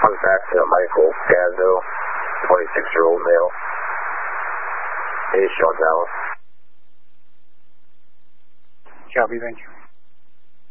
Contact Michael Gazzo, 26-year-old male. Is Sean Dallas. Copy, thank you.